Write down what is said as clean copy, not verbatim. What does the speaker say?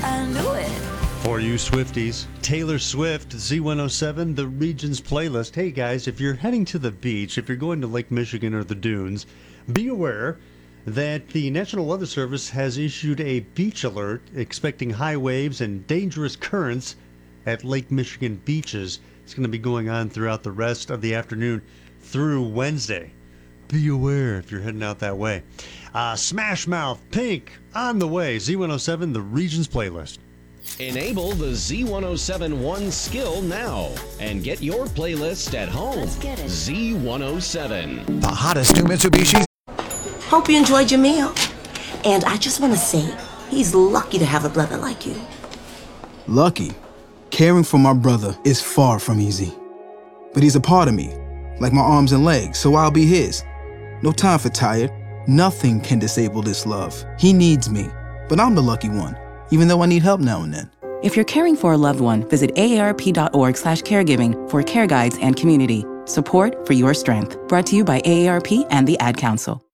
I knew it. For you Swifties, Taylor Swift, Z107, the Regions playlist. Hey guys, if you're heading to the beach, if you're going to Lake Michigan or the dunes, be aware that the National Weather Service has issued a beach alert expecting high waves and dangerous currents at Lake Michigan beaches. It's going to be going on throughout the rest of the afternoon through Wednesday. Be aware if you're heading out that way. Smash Mouth, Pink, on the way. Z107, the Regions playlist. Enable the Z107 One skill now and get your playlist at home. Let's get it. Z107. The hottest new Mitsubishi. Hope you enjoyed your meal. And I just want to say, he's lucky to have a brother like you. Lucky? Caring for my brother is far from easy. But he's a part of me, like my arms and legs, so I'll be his. No time for tired. Nothing can disable this love. He needs me, but I'm the lucky one, even though I need help now and then. If you're caring for a loved one, visit aarp.org/caregiving for care guides and community. Support for your strength. Brought to you by AARP and the Ad Council.